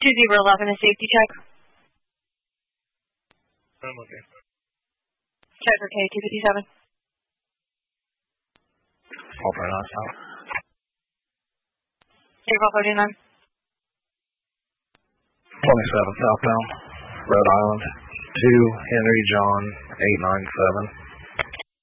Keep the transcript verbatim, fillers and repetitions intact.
two zero eleven, a safety check. I'm okay. Check for K two fifty-seven. All for nine south. April thirty-nine. twenty-seven southbound, Rhode Island. two Henry John eight nine seven.